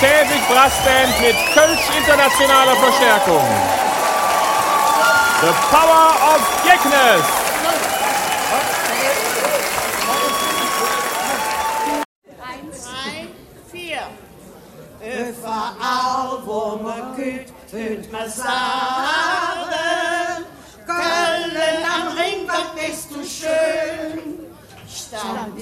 Schäfig Brassband mit Kölsch internationaler Verstärkung. The Power of Jecknes. Überall, wo man geht, hört man sagen, Köln am Ringbad bist du schön. Stand